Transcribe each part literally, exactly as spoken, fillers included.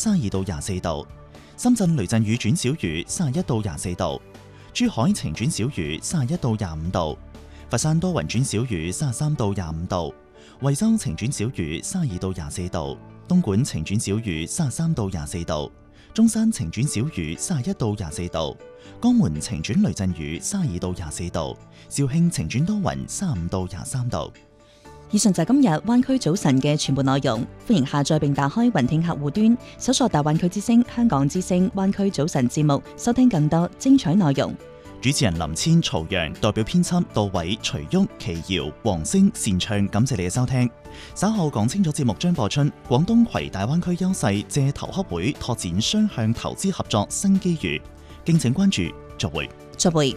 三十二到廿四度；深圳雷陣雨轉小雨，三十一到廿四度；珠海晴轉小雨，三十一到廿五度；佛山多雲轉小雨，三十三到廿五度；惠州晴轉小雨，三十二到廿四度；東莞晴轉小雨，三十三到廿四度；中山晴轉小雨，三十一到廿四度；江門晴轉雷陣雨，三十二到廿四度；肇慶晴轉多雲，三十五到廿三度。 以上就係今日灣區早晨嘅全部內容，歡迎下載並打開雲聽客戶端，搜索大灣區之聲、香港之聲、灣區早晨節目，收聽更多精彩內容。 主持人林千、曹陽，代表編輯杜偉、徐旭、奇瑤、黃星、擅唱，感謝你嘅收聽。稍後講清楚節目將播出廣東攜大灣區優勢，借投洽會拓展雙向投資合作新機遇，敬請關注。再會。 再會。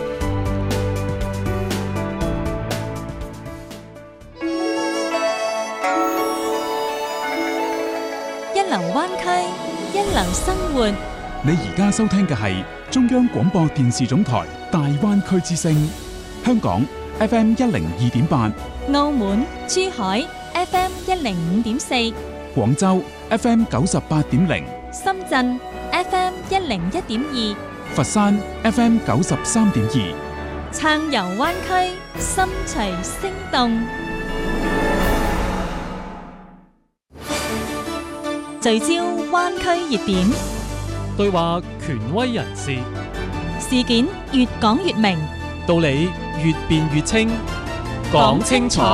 一流灣區，一流生活。 你而家收聽嘅係中央廣播電視總台大灣區之聲，香港 F M 一零二點八， 澳門、珠海 F M 一零五點四， 廣州 F M 九十八點零， 深圳 F M 一零一點二， 佛山 F M 九十三點二， 暢遊灣區，心隨聲動。聚焦灣區熱點， 對話權威人士， 事件越講越明， 道理越辯越清，講清楚，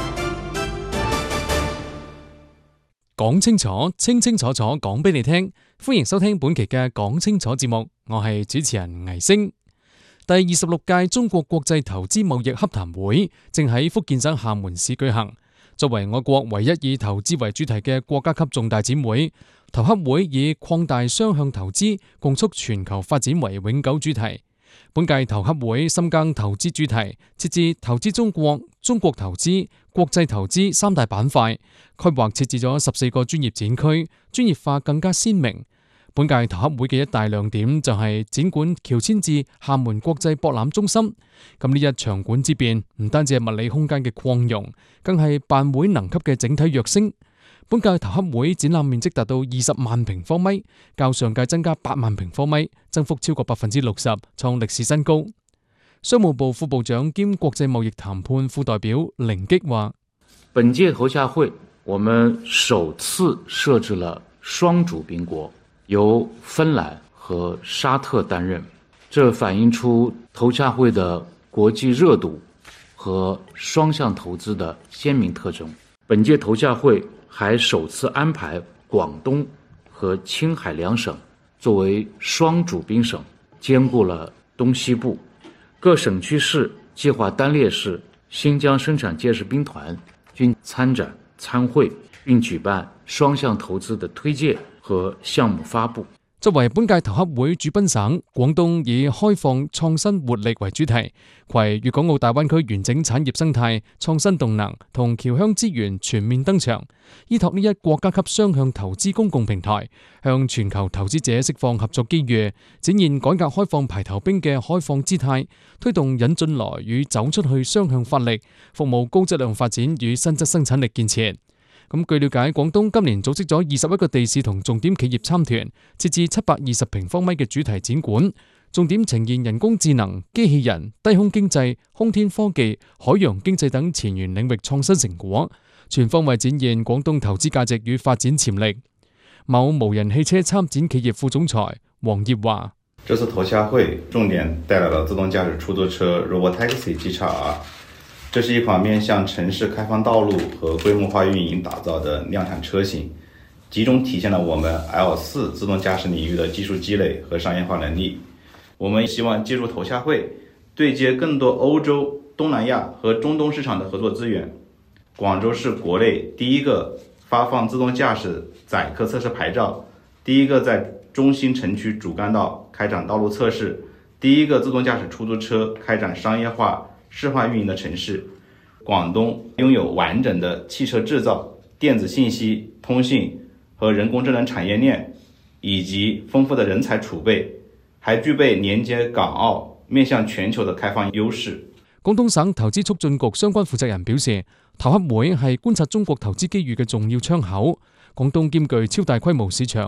講清楚，清清楚楚講俾你聽。歡迎收聽本期嘅講清楚節目，我係主持人倪星。第二十六屆中國國際投資貿易洽談會正喺福建省廈門市舉行。作為我國唯一以投資為主題嘅國家級重大展會，投洽會以擴大雙向投資，共促全球發展為永久主題。本屆投洽會深耕投資主題，設置投資中國、中國投資、國際投資三大板塊，規劃設置咗十四個專業展區，專業化更加鮮明。本屆投洽會嘅一大亮點就係展館喬遷至廈門國際博覽中心。咁呢一場館之變，唔單止係物理空間嘅擴容，更係辦會能級嘅整體躍升。本屆投洽會展覽面積達到二十萬平方米，較上屆增加八萬平方米，增幅超過百分之六十，創歷史新高。商務部副部長兼國際貿易談判副代表凌擊話： 本屆投洽會，我們首次設置了雙主賓國，由芬蘭和沙特擔任，這反映出投洽會的國際熱度和雙向投資的鮮明特徵。本屆投洽會還首次安排廣東和青海兩省作為雙主賓省，兼顧了東西部各省區市計劃單列市新疆生產建設兵團均參展參會，並舉辦雙向投資的推介和項目發布。 作為本屆投洽會主賓省，廣東以開放、創新、活力為主題，攜粵港澳大灣區完整產業生態、創新動能同僑鄉資源全面登場，依託呢一國家級雙向投資公共平台，向全球投資者釋放合作機遇，展現改革開放排頭兵嘅開放姿態，推動引進來與走出去雙向發力，服務高質量發展與新質生產力建設。咁據了解，廣東今年組織咗二十一個地市同重點企業參團，設置七百二十平方米嘅主題展館，重點呈現人工智能、機器人、低空經濟、空天科技、海洋經濟等前沿領域創新成果，全方位展現廣東投資價值與發展潛力。某無人汽車參展企業副總裁黃業話： 這次投洽會重點帶來了自動駕駛出租車 Robotaxi G X R。這是一款面向城市開放道路和規模化運營打造的量產車型，集中體現了我們 L 四 自動駕駛領域的技術積累和商業化能力。我們希望借助投洽會，對接更多歐洲、東南亞和中東市場的合作資源。廣州是國內第一個發放自動駕駛載客測試牌照，第一個在中心城區主幹道開展道路測試，第一個自動駕駛出租車開展商業化市化運營的城市。廣東擁有完整的汽車製造、電子信息、通信和人工智能產業鏈，以及豐富的人才儲備，還具備連接港澳、面向全球的開放優勢。 廣東省投資促進局相關負責人表示，投洽會係觀察中國投資機遇嘅重要窗口。廣東兼具超大規模市場